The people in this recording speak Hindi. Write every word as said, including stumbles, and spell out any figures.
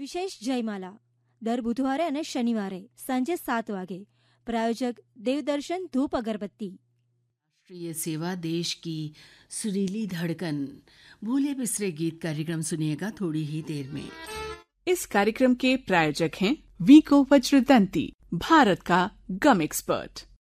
વિશેષ જયમાલા દર બુધવારે અને શનિવારે સાંજે સાત વાગે. प्रायोजक देवदर्शन धूप अगरबत्ती. राष्ट्रीय सेवा देश की सुरीली धड़कन. भूले बिसरे गीत कार्यक्रम सुनिएगा थोड़ी ही देर में. इस कार्यक्रम के प्रायोजक हैं वीको वज्रदंती, भारत का गम एक्सपर्ट.